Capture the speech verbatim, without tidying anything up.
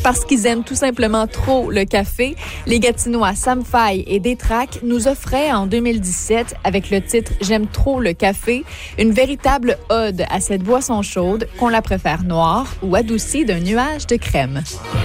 Parce qu'ils aiment tout simplement trop le café, les Gatinois Sam Faye et Détrac nous offraient en deux mille dix-sept, avec le titre « J'aime trop le café », une véritable ode à cette boisson chaude, qu'on la préfère noire ou adoucie d'un nuage de crème.